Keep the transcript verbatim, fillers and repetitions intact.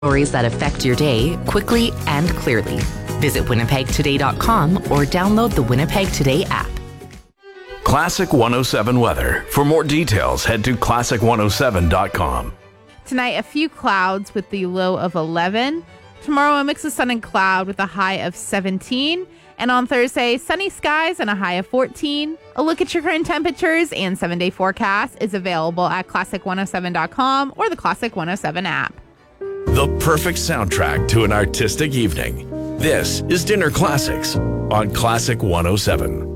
Stories that affect your day quickly and clearly. Visit winnipeg today dot com or download the Winnipeg Today app. Classic one oh seven weather. For more details, head to classic one oh seven dot com. Tonight, a few clouds with the low of eleven. Tomorrow, a mix of sun and cloud with a high of seventeen. And on Thursday, sunny skies and a high of fourteen. A look at your current temperatures and seven-day forecast is available at classic one oh seven dot com or the Classic one oh seven app. The perfect soundtrack to an artistic evening. This is Dinner Classics on Classic one oh seven.